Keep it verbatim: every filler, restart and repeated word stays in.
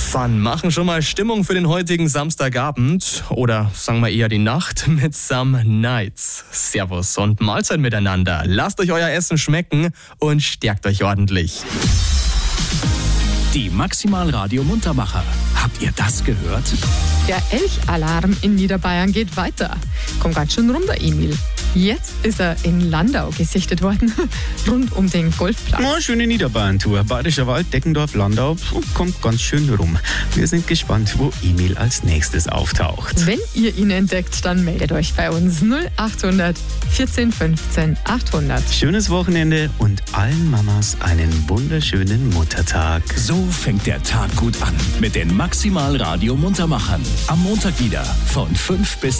Fun machen schon mal Stimmung für den heutigen Samstagabend oder sagen wir eher die Nacht mit Some Nights. Servus und Mahlzeit miteinander. Lasst euch euer Essen schmecken und stärkt euch ordentlich. Die Maximal Radio Muntermacher. Habt ihr das gehört? Der Elchalarm in Niederbayern geht weiter. Kommt ganz schön rum, der Emil. Jetzt ist er in Landau gesichtet worden, rund um den Golfplatz. Oh, schöne Niederbayern-Tour. Bayerischer Wald, Deckendorf, Landau. Kommt ganz schön rum. Wir sind gespannt, wo Emil als nächstes auftaucht. Wenn ihr ihn entdeckt, dann meldet euch bei uns null achthundert vierzehn fünfzehn achthundert. Schönes Wochenende und allen Mamas einen wunderschönen Muttertag. So fängt der Tag gut an mit den Maximal Radio Muntermachern. Am Montag wieder von fünf bis